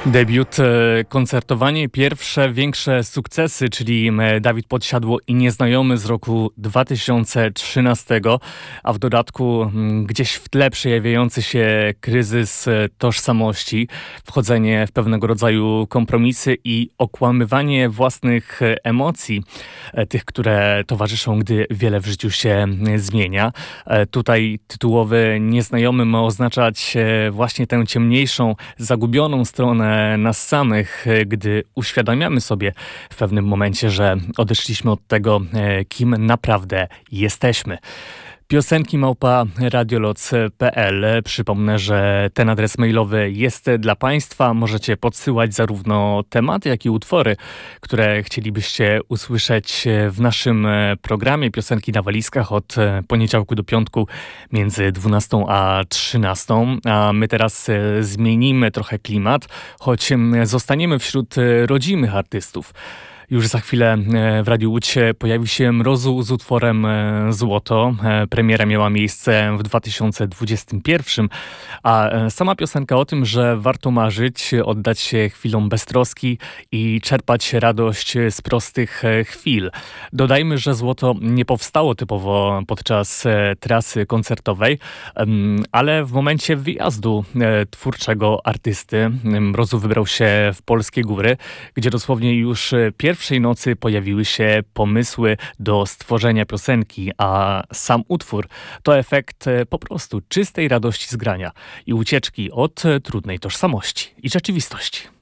Debiut, koncertowanie, pierwsze większe sukcesy, czyli Dawid Podsiadło i Nieznajomy z roku 2013, a w dodatku gdzieś w tle przejawiający się kryzys tożsamości, wchodzenie w pewnego rodzaju kompromisy i okłamywanie własnych emocji, tych, które towarzyszą, gdy wiele w życiu się zmienia. Tutaj tytułowy Nieznajomy ma oznaczać właśnie tę ciemniejszą, zagubioną stronę nas samych, gdy uświadamiamy sobie w pewnym momencie, że odeszliśmy od tego, kim naprawdę jesteśmy. Piosenki@radioloc.pl. Przypomnę, że ten adres mailowy jest dla Państwa. Możecie podsyłać zarówno tematy, jak i utwory, które chcielibyście usłyszeć w naszym programie Piosenki na walizkach od poniedziałku do piątku między 12 a 13. A my teraz zmienimy trochę klimat, choć zostaniemy wśród rodzimych artystów. Już za chwilę w Radiu Łódź pojawi się Mrozu z utworem Złoto. Premiera miała miejsce w 2021, a sama piosenka o tym, że warto marzyć, oddać się chwilom beztroski i czerpać radość z prostych chwil. Dodajmy, że Złoto nie powstało typowo podczas trasy koncertowej, ale w momencie wyjazdu twórczego artysty. Mrozu wybrał się w polskie góry, gdzie dosłownie już pierwszej nocy pojawiły się pomysły do stworzenia piosenki, a sam utwór to efekt po prostu czystej radości z grania i ucieczki od trudnej tożsamości i rzeczywistości.